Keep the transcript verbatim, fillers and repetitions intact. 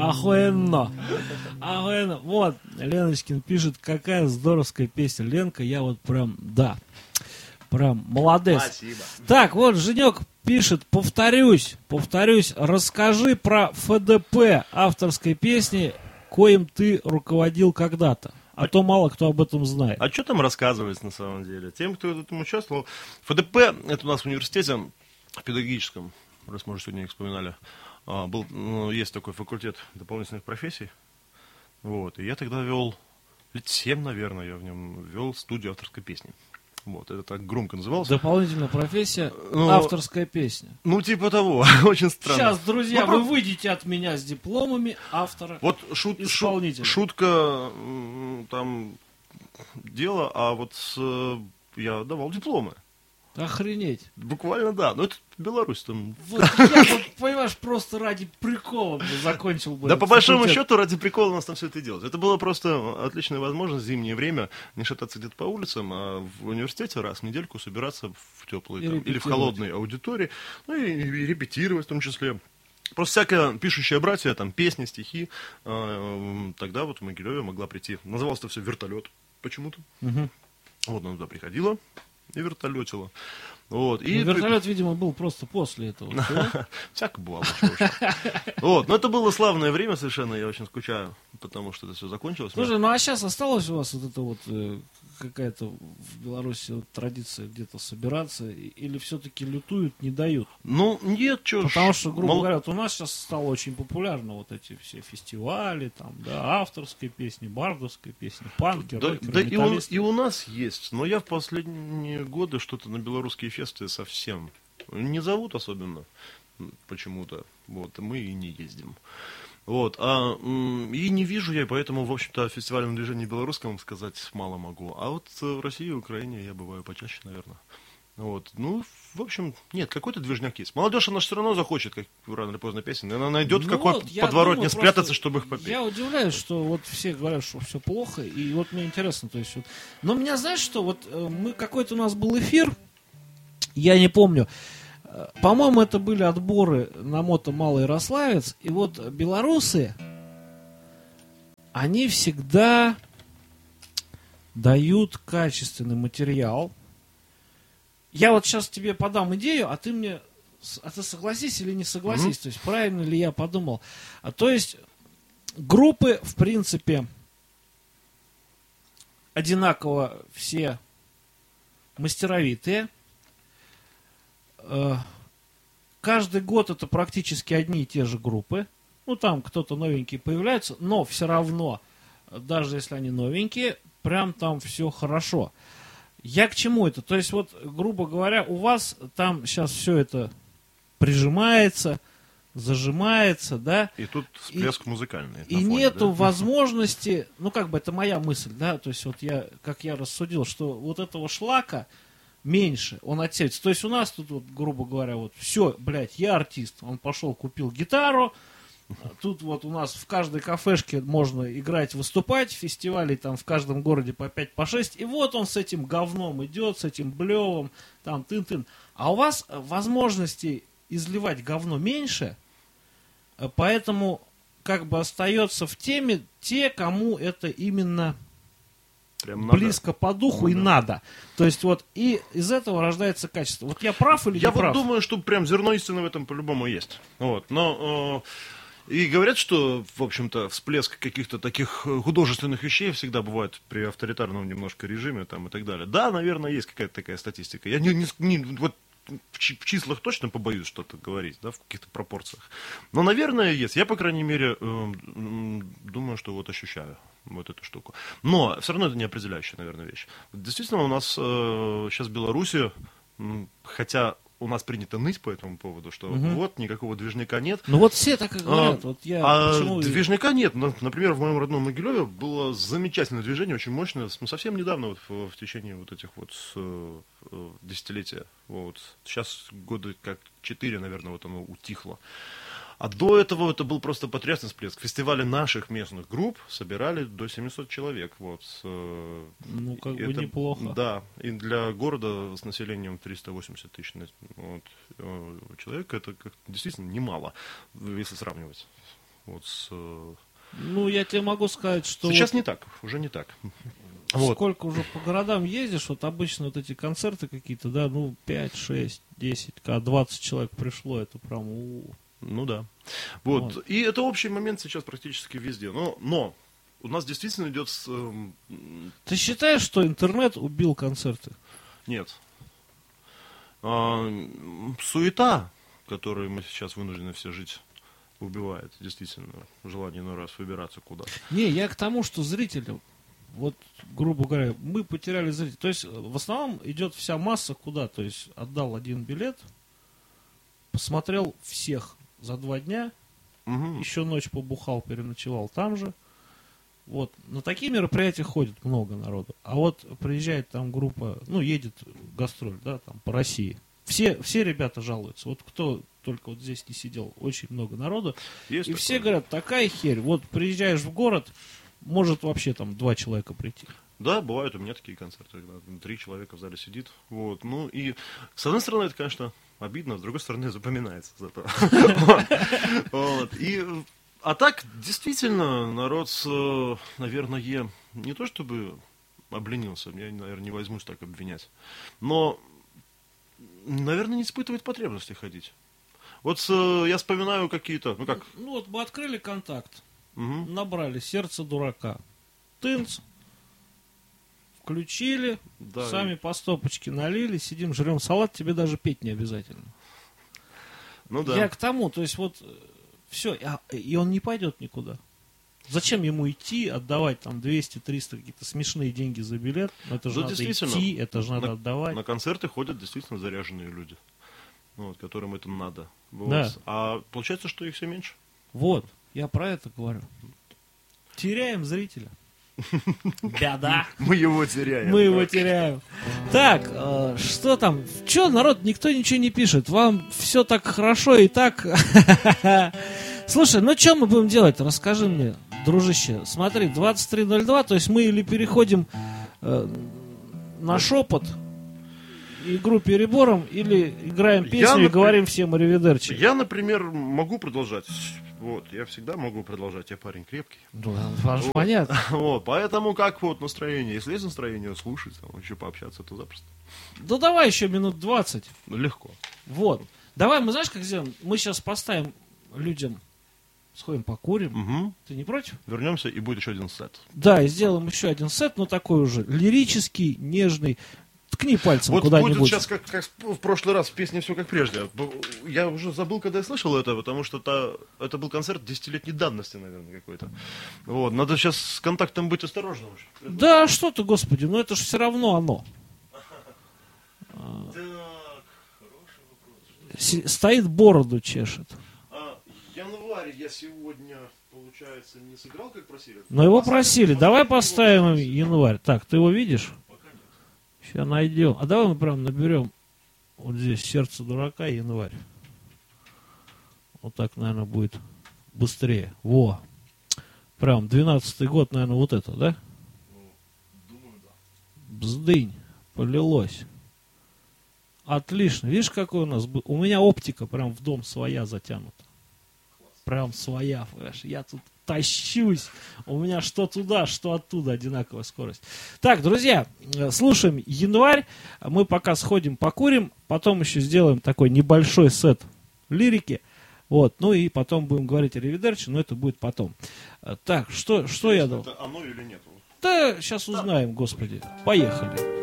Охуенно. Охуенно. Вот, Леночкин пишет, какая здоровская песня. Ленка, я вот прям, да, прям молодец. Спасибо. Так, вот, Женек пишет, повторюсь, повторюсь, расскажи про эф дэ пэ авторской песни, коим ты руководил когда-то. А, а то мало кто об этом знает. А что там рассказывать на самом деле? Тем, кто в этом участвовал. эф дэ пэ, это у нас в университете педагогическом, раз мы уже сегодня их вспоминали, был, ну, есть такой факультет дополнительных профессий. Вот, и я тогда вел, лет семь, наверное, я в нем вел студию авторской песни. Вот, это так громко называлось. Дополнительная профессия, ну, авторская песня. Ну, типа того, очень странно. Сейчас, друзья, ну, вы выйдете от меня с дипломами автора, вот шут, исполнителя. Шут, шутка, там, дело, а вот я давал дипломы. Охренеть. Буквально, да. Но это Беларусь там. Вот я, вот, понимаешь, просто ради прикола бы закончил бы. Да, по большому счету, ради прикола у нас там все это делать. Это было просто отличная возможность в зимнее время не шататься где-то по улицам, а в университете раз в недельку собираться в теплые там, или в холодной аудитории, ну и, и репетировать в том числе. Просто всякое пишущее братья, там, песни, стихи, э, тогда вот в Могилеве могла прийти. Называлось это все «Вертолет» почему-то. Угу. Вот она туда приходила и вертолетила. Вот. И ну, вертолет, при... видимо, был просто после этого. Всяко бывало. Вот. Но это было славное время совершенно, я очень скучаю, потому что это все закончилось. Слушай, ну а сейчас осталось у вас вот это вот какая-то в Беларуси вот традиция где-то собираться, или все-таки лютуют, не дают? Ну, нет, что Потому что, грубо Мол... говоря, вот у нас сейчас стало очень популярно вот эти все фестивали, там, да, авторские песни, бардовские песни, панки, да, рокеры, да и, у, и у нас есть, но я в последние годы что-то на белорусские фесты совсем не зовут особенно почему-то, вот, мы и не ездим. Вот, а, и не вижу я, поэтому, в общем-то, о фестивальном движении белорусском сказать мало могу. А вот в России и Украине я бываю почаще, наверное. Вот, ну, в общем, нет, какой-то движняк есть. Молодежь, она все равно захочет, как рано или поздно песен, она найдет ну в какой вот, подворотне спрятаться, чтобы их попеть. Я удивляюсь, что вот все говорят, что все плохо, и вот мне интересно, то есть вот... Но меня, знаешь что, вот мы, какой-то у нас был эфир, я не помню, по-моему, это были отборы на мото Малый Ярославец. И вот белорусы, они всегда дают качественный материал. Я вот сейчас тебе подам идею, а ты мне, а ты согласись или не согласись, mm-hmm. то есть правильно ли я подумал. А, то есть группы, в принципе, одинаково все мастеровитые. Каждый год это практически одни и те же группы. Ну, там кто-то новенький появляется, но все равно, даже если они новенькие, прям там все хорошо. Я к чему это? То есть, вот, грубо говоря, у вас там сейчас все это прижимается, зажимается, да? И тут всплеск и, музыкальный. И фоне, нету да? возможности, ну, как бы это моя мысль, да, то есть, вот я, как я рассудил, что вот этого шлака меньше, он отсеется. То есть у нас тут, вот, грубо говоря, вот все, блядь, я артист. Он пошел, купил гитару. Тут вот у нас в каждой кафешке можно играть, выступать. Фестивалей там в каждом городе по пять, по шесть. И вот он с этим говном идет, с этим блевом, там тын-тын. А у вас возможностей изливать говно меньше, поэтому как бы остается в теме те, кому это именно... Прям близко надо. По духу ну, и да. надо. То есть вот и из этого рождается качество. Вот я прав или я не прав? Я вот думаю, что прям зерно истины в этом по-любому есть. Вот. Но э, и говорят, что, в общем-то, всплеск каких-то таких художественных вещей всегда бывает при авторитарном немножко режиме там, и так далее. Да, наверное, есть какая-то такая статистика. Я не, не, не вот в числах точно побоюсь что-то говорить, да, в каких-то пропорциях. Но, наверное, есть. Я, по крайней мере, э, думаю, что вот ощущаю вот эту штуку. Но все равно это не определяющая, наверное, вещь. Действительно, у нас э, сейчас в Беларуси, хотя у нас принято ныть по этому поводу, что угу. вот, никакого движняка нет. Ну вот все так и говорят. А, вот я а почему... движняка нет. Например, в моем родном Могилеве было замечательное движение, очень мощное, ну, совсем недавно, вот, в, в течение вот этих вот э, десятилетия. Вот. Сейчас года как четыре, наверное, вот оно утихло. А до этого это был просто потрясный всплеск. Фестивали наших местных групп собирали до семисот человек. Вот. Ну, как это, бы неплохо. Да, и для города с населением триста восемьдесят тысяч вот, человек это как, действительно немало, если сравнивать. Вот с, э, Ну, я тебе могу сказать, что... Сейчас вот не так, уже не так. Вот. сколько уже по городам ездишь, вот обычно вот эти концерты какие-то, да, ну, пять, шесть, десять, когда двадцать человек пришло, это прям... у-у. Ну да. Вот. Вот. И это общий момент сейчас практически везде. Но, но у нас действительно идет... с, эм, Ты считаешь, что интернет убил концерты? Нет. А, м, суета, которой мы сейчас вынуждены все жить, убивает действительно желание иной раз выбираться куда-то. Не, я к тому, что зрители, вот, грубо говоря, мы потеряли зрителей. То есть, в основном идет вся масса куда? То есть, отдал один билет, посмотрел всех за два дня, Мгм. еще ночь побухал, переночевал там же. Вот, на такие мероприятия ходит много народу. А вот приезжает там группа, ну, едет гастроль, да, там, по России. Все, все ребята жалуются. Вот кто только вот здесь не сидел, очень много народу. Есть И такое. все говорят, такая херь. Вот приезжаешь в город, может вообще там два человека прийти. Да, бывают у меня такие концерты, когда три человека в зале сидит. Вот. Ну и с одной стороны, это, конечно, обидно, с другой стороны, запоминается зато. Вот. И, а так, действительно, народ, э, наверное, не то чтобы обленился, я, наверное, не возьмусь так обвинять, но, наверное, не испытывает потребности ходить. Вот э, я вспоминаю какие-то, ну как, Ну вот мы открыли контакт, мгм. набрали сердце дурака. Тынц. Включили, Да, сами по стопочке налили, сидим, жрем салат, тебе даже петь не обязательно. ну да. Я к тому, то есть вот все, и он не пойдет никуда. Зачем ему идти, отдавать там двести-триста какие-то смешные деньги за билет? Ну, это же Да, надо действительно. идти, это же надо На- отдавать. На концерты ходят действительно заряженные люди, вот, которым это надо. Вот. Да. А получается, что их все меньше. Вот, я про это говорю. Теряем зрителя. Беда. Мы его теряем. Мы его теряем. Так, э, что там? Че, народ, никто ничего не пишет. Вам все так хорошо и так. Слушай, ну что мы будем делать? Расскажи мне, дружище. Смотри, двадцать три ноль два, то есть мы или переходим э, на шепот, игру перебором, или играем Я, песню и напри- говорим всем аривидерчи. Я, например, могу продолжать. Вот, я всегда могу продолжать. Я парень крепкий. Ну, вам понятно. Вот, поэтому как вот настроение? Если есть настроение слушать, там, еще пообщаться, то запросто. Ну давай еще минут двадцать. Ну, легко. Вот. Давай мы, знаешь, как сделаем? Мы сейчас поставим людям, сходим покурим. Угу. Ты не против? Вернемся, и будет еще один сет. Да, и сделаем еще один сет, но такой уже лирический, нежный. Ткни пальцем Вот будет куда-нибудь. сейчас, как, как в прошлый раз, в песне все как прежде. Я уже забыл, когда я слышал это, потому что это, это был концерт десятилетней давности, наверное, какой-то. Вот, надо сейчас с контактом быть осторожным. Да, что ты, господи, ну это же все равно оно. Так, хороший вопрос. С- стоит, бороду чешет. А, январь я сегодня, получается, не сыграл, как просили? Но его Поставим- просили, давай поставим им его. январь. Так, ты его видишь? Пока нет. Сейчас найдем. А давай мы прям наберем вот здесь сердце дурака и январь. Вот так, наверное, будет быстрее. Во. Прям двенадцатый год, наверное, вот это, да? Думаю, да. Бздынь. Полилось. Отлично. Видишь, какой у нас был? У меня оптика прям в дом своя затянута. Прям своя, понимаешь? Я тут тащусь. У меня что туда, что оттуда одинаковая скорость. Так, друзья, э, слушаем январь. Мы пока сходим покурим. Потом еще сделаем такой небольшой сет лирики. Вот. Ну и потом будем говорить о ревидерче, но это будет потом. Э, Так, что, что я дал? Это оно или нет? Да, сейчас узнаем, господи. Поехали.